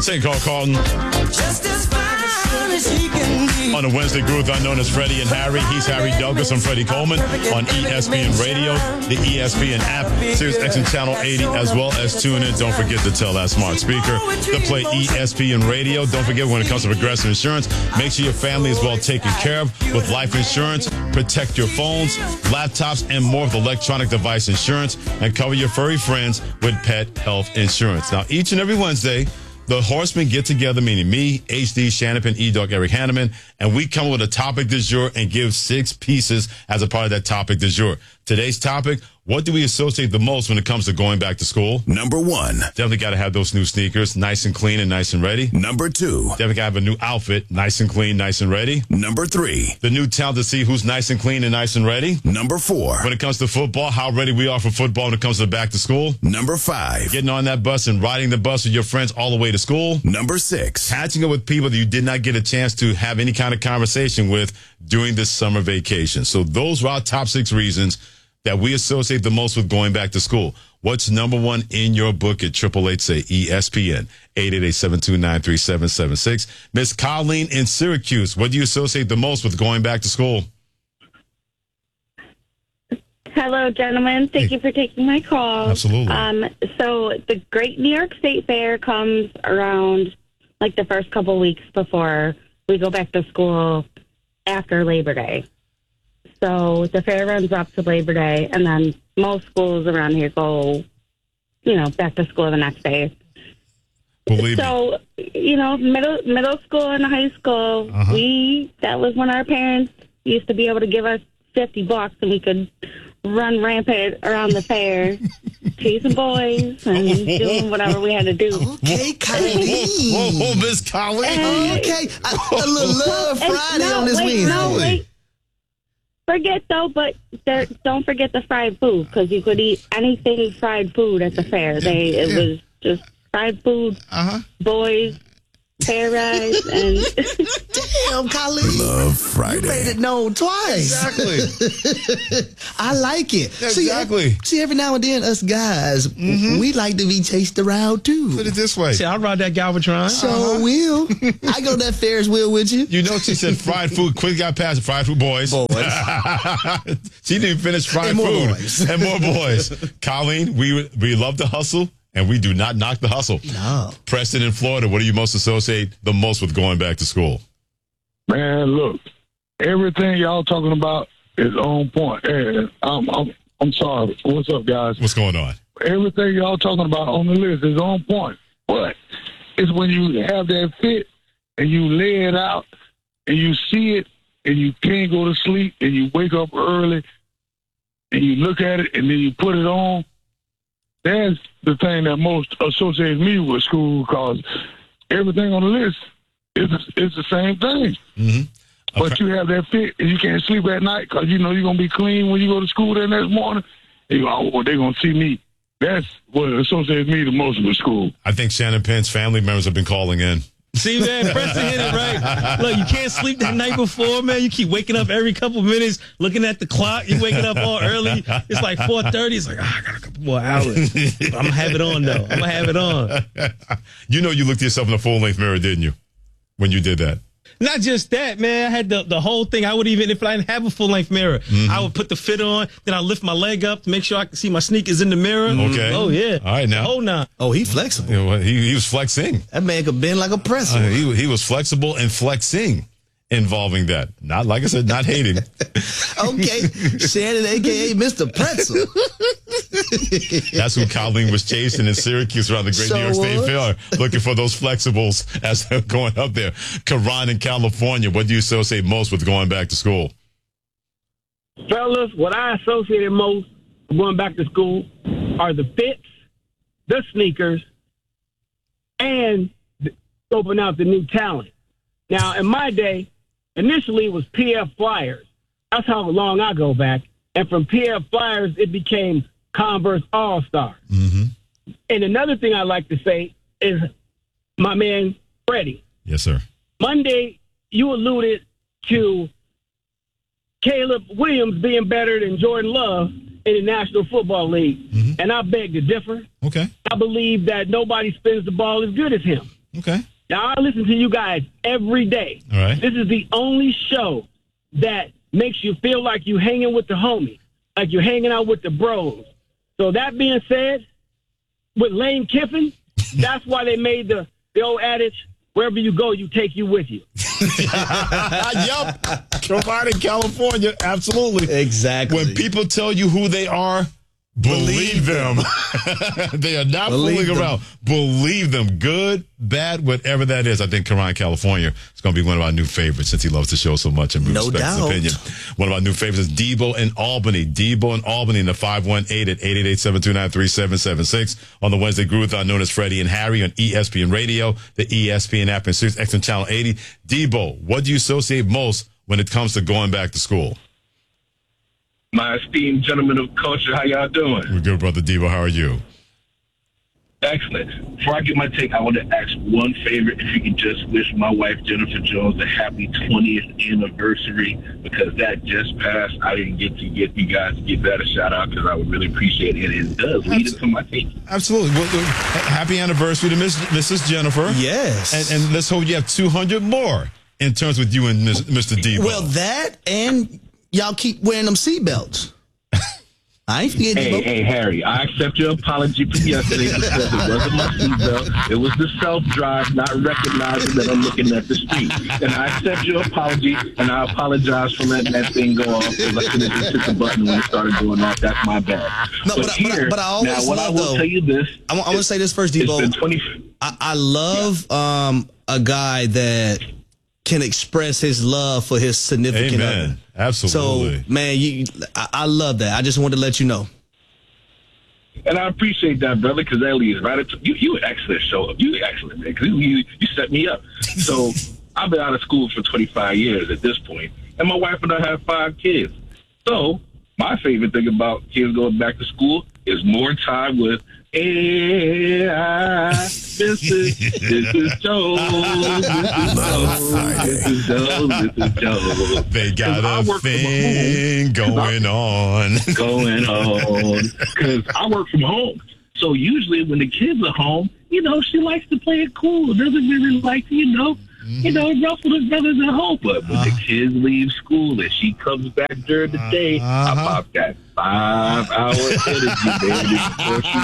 St. Carlton. Just as fine as she can be. On a Wednesday group, I'm known as Freddie and Harry. He's Harry Douglas. I'm Freddie Coleman on ESPN Radio, the ESPN app, Sirius XM Channel 80, as well as TuneIn. Don't forget to tell that smart speaker to play ESPN Radio. Don't forget, when it comes to Progressive Insurance, make sure your family is well taken care of with life insurance. Protect your phones, laptops, and more with electronic device insurance, and cover your furry friends with pet health insurance. Now, each and every Wednesday, the Horsemen get together, meaning me, HD, Shannon, E-Dog, Eric Hanneman, and we come up with a topic du jour and give 6 pieces as a part of that topic du jour. Today's topic: what do we associate the most when it comes to going back to school? Number 1. Definitely got to have those new sneakers, nice and clean and nice and ready. Number 2. Definitely got to have a new outfit, nice and clean, nice and ready. Number 3. The new talent to see who's nice and clean and nice and ready. Number 4. When it comes to football, how ready we are for football when it comes to back to school. Number 5. Getting on that bus and riding the bus with your friends all the way to school. Number 6. Catching up with people that you did not get a chance to have any kind of conversation with during this summer vacation. So those are our top 6 reasons that we associate the most with going back to school. What's number 1 in your book at 888-SAY-ESPN, 888-729-3776. Miss Colleen in Syracuse, what do you associate the most with going back to school? Hello, gentlemen. Thank you for taking my call. Absolutely. So the Great New York State Fair comes around like the first couple weeks before we go back to school after Labor Day. So the fair runs up to Labor Day, and then most schools around here go, back to school the next day. Believe so, middle school and high school, that was when our parents used to be able to give us $50 and we could run rampant around the fair, chasing boys and doing whatever we had to do. Okay, Colleen. Whoa, Miss Colleen. Okay, a little Love Friday on this Wednesday. No, wait. Don't forget the fried food, because you could eat anything fried food at the fair. It was just fried food, boys, fair rides, and damn, Colleen. Love Friday. You made it known twice. Exactly. I like it. Exactly. See, every now and then, us guys, we like to be chased around too. Put it this way. See, I'll ride that Galvatron. So will. I go to that Ferris wheel with you. You know, she said fried food. Quick got past fried food, boys. She didn't finish fried and more food. Boys. And more boys. Colleen, we love the hustle, and we do not knock the hustle. No. Preston in Florida, what do you most associate the most with going back to school? Man, look, everything y'all talking about is on point. And I'm sorry. What's up, guys? What's going on? Everything y'all talking about on the list is on point. But it's when you have that fit and you lay it out and you see it and you can't go to sleep and you wake up early and you look at it and then you put it on. That's the thing that most associates me with school, because everything on the list is the same thing. Mm-hmm. But you have that fit and you can't sleep at night because you know you're going to be clean when you go to school the next morning. And you go, oh, they're going to see me. That's what associates me the most with school. I think Shannon Penn's family members have been calling in. See, man, Preston hit it right. Look, you can't sleep that night before, man. You keep waking up every couple minutes, looking at the clock. You're waking up all early. It's like 4:30. It's like, I got a couple more hours. I'm going to have it on, though. I'm going to have it on. You know you looked at yourself in the full-length mirror, didn't you, when you did that? Not just that, man. I had the whole thing. I would even, if I didn't have a full-length mirror, I would put the fit on, then I lift my leg up to make sure I can see my sneakers in the mirror. Okay. Oh, yeah. All right, now. Oh, nah. Oh, he flexible. You know, he was flexing. That man could bend like a pretzel. He was flexible and flexing involving that. Not, like I said, not hating. Okay. Shannon, a.k.a. Mr. Pretzel. That's who Colleen was chasing in Syracuse around the Great New York State Fair, looking for those flexibles as they're going up there. Karan in California, what do you associate most with going back to school? Fellas, what I associated most with going back to school are the fits, the sneakers, and scoping out the new talent. Now, in my day, initially it was PF Flyers. That's how long I go back. And from PF Flyers, it became Converse All-Stars. Mm-hmm. And another thing I like to say is my man Freddie. Yes, sir. Monday, you alluded to Caleb Williams being better than Jordan Love in the National Football League. Mm-hmm. And I beg to differ. Okay. I believe that nobody spins the ball as good as him. Okay. Now, I listen to you guys every day. All right. This is the only show that makes you feel like you're hanging with the homies, like you're hanging out with the bros. So that being said, with Lane Kiffin, that's why they made the old adage, wherever you go, you take you with you. Yup. Provide in California. Absolutely. Exactly. When people tell you who they are, believe them. They are not fooling around. Believe them. Good, bad, whatever that is. I think Karan, California is going to be one of our new favorites since he loves the show so much and we respect his opinion. One of our new favorites is Debo in Albany. Debo in Albany in the 518 at 888-729-3776 on the Wednesday Groove-a-thon known as Freddie and Harry on ESPN Radio, the ESPN app, and Sirius XM Channel 80. Debo, what do you associate most when it comes to going back to school? My esteemed gentlemen of culture, how y'all doing? We're good, brother Debo. How are you? Excellent. Before I get my take, I want to ask one favor. If you could just wish my wife, Jennifer Jones, a happy 20th anniversary, because that just passed. I didn't get to get you guys to give that a shout-out because I would really appreciate it. It does lead into my take. Absolutely. Well, happy anniversary to Mrs. Jennifer. Yes. And let's hope you have 200 more in terms with you and Mr. Debo. Well, that and y'all keep wearing them seatbelts. I ain't forgetting. Hey, Harry, I accept your apology from yesterday because it wasn't my seatbelt. It was the self-drive, not recognizing that I'm looking at the street. And I accept your apology, and I apologize for letting that thing go off because I should have just hit the button when it started doing that. That's my bad. No, but I always now, what love, I will though, tell you this. I want to say this first, Debo. I love a guy that can express his love for his significant other. Absolutely. So, man, I love that. I just wanted to let you know. And I appreciate that, brother, because that leads right into you. Excellent show. You excellent, man. Because you set me up. So I've been out of school for 25 years at this point, and my wife and I have 5 kids. So my favorite thing about kids going back to school is more time with. Hey, this is Joe. This is Joe. They got a thing going on. Because I work from home. So usually when the kids are home, she likes to play it cool. Doesn't really like to, ruffle the feathers at home. But when the kids leave school and she comes back during the day, I pop that 5-hour energy, baby, before she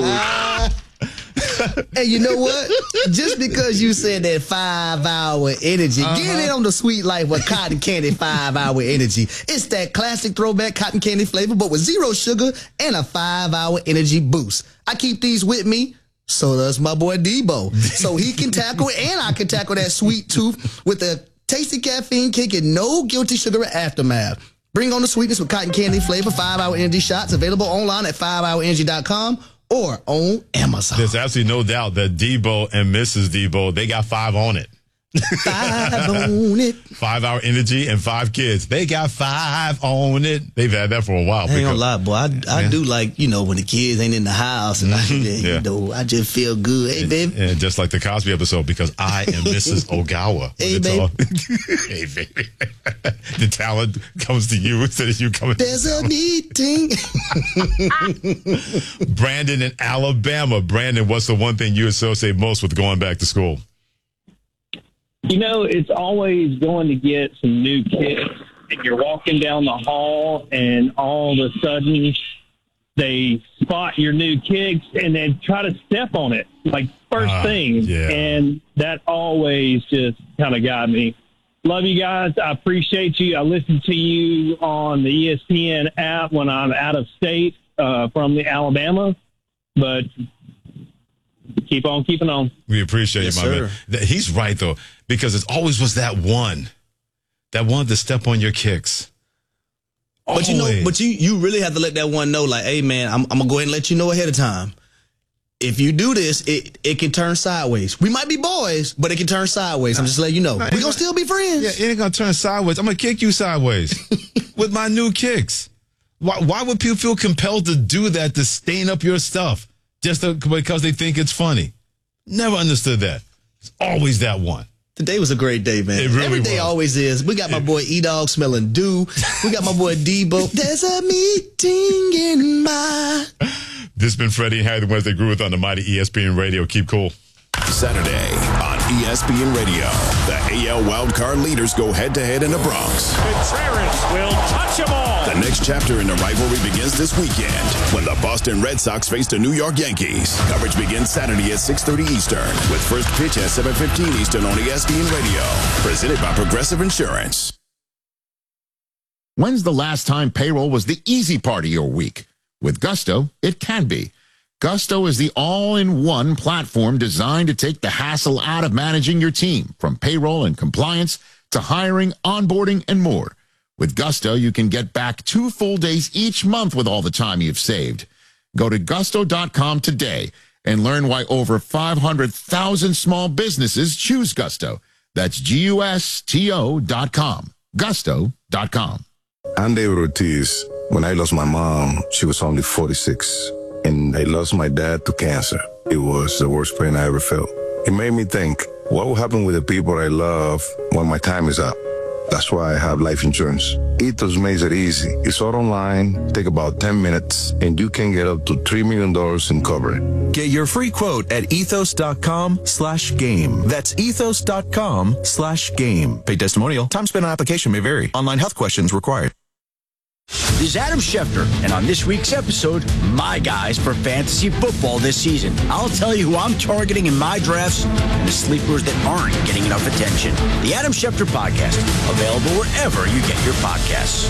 goes. Hey, you know what? Just because you said that 5-hour energy, get in on the sweet life with Cotton Candy 5-hour energy. It's that classic throwback cotton candy flavor, but with 0 sugar and a 5-hour energy boost. I keep these with me. So does my boy Debo. So he can tackle it, and I can tackle that sweet tooth with a tasty caffeine kick and no guilty sugar aftermath. Bring on the sweetness with cotton candy flavor 5-hour energy shots, available online at 5hourenergy.com or on Amazon. There's absolutely no doubt that Debo and Mrs. Debo, they got 5 on it. 5 on it. 5-hour energy and 5 kids. They got 5 on it. They've had that for a while. I ain't gonna lie, boy. I do like, when the kids ain't in the house and I just feel good. Hey, baby. And just like the Cosby episode, because I am Mrs. Ogawa. Hey, baby. Hey, baby. The talent comes to you instead of you coming to There's a meeting. Brandon in Alabama. Brandon, what's the one thing you associate most with going back to school? It's always going to get some new kicks, and you're walking down the hall, and all of a sudden they spot your new kicks and then try to step on it, like first thing. Yeah. And that always just kind of got me. Love you guys. I appreciate you. I listen to you on the ESPN app when I'm out of state from the Alabama, but keep on keeping on. We appreciate you, my man. He's right, though, because it always was that one to step on your kicks. But you really have to let that one know, like, hey, man, I'm going to go ahead and let you know ahead of time. If you do this, it can turn sideways. We might be boys, but it can turn sideways. I'm just letting you know. We're going to still be friends. Yeah, it ain't going to turn sideways. I'm going to kick you sideways with my new kicks. Why would people feel compelled to do that, to stain up your stuff? Just because they think it's funny. Never understood that. It's always that one. Today was a great day, man. Really Every day always is. We got my boy E-Dog smelling dew. We got my boy Debo. There's a meeting in my... This has been Freddie and Harry, the Wednesday Groove on the mighty ESPN Radio. Keep cool. Saturday on ESPN Radio. The AL wildcard leaders go head-to-head in the Bronx. Contreras will touch them all. The next chapter in the rivalry begins this weekend when the Boston Red Sox face the New York Yankees. Coverage begins Saturday at 6:30 Eastern with first pitch at 7:15 Eastern on ESPN Radio. Presented by Progressive Insurance. When's the last time payroll was the easy part of your week? With Gusto, it can be. Gusto is the all-in-one platform designed to take the hassle out of managing your team, from payroll and compliance to hiring, onboarding, and more. With Gusto, you can get back 2 full days each month with all the time you've saved. Go to gusto.com today and learn why over 500,000 small businesses choose Gusto. That's GUSTO.com. Gusto.com. I'm David Ortiz. When I lost my mom, she was only 46. And I lost my dad to cancer. It was the worst pain I ever felt. It made me think, what will happen with the people I love when my time is up? That's why I have life insurance. Ethos makes it easy. It's all online, take about 10 minutes, and you can get up to $3 million in coverage. Get your free quote at ethos.com/game. That's ethos.com/game. Paid testimonial. Time spent on application may vary. Online health questions required. This is Adam Schefter, and on this week's episode, my guys for fantasy football this season. I'll tell you who I'm targeting in my drafts and the sleepers that aren't getting enough attention. The Adam Schefter Podcast, available wherever you get your podcasts.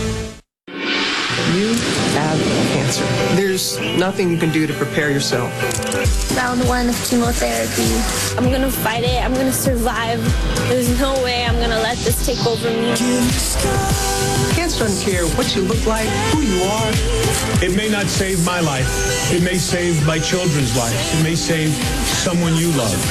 You have cancer. There's nothing you can do to prepare yourself. Round 1 of chemotherapy. I'm going to fight it. I'm going to survive. There's no way I'm going to let this take over me. Cancer doesn't care what you look like, who you are. It may not save my life. It may save my children's lives. It may save someone you love.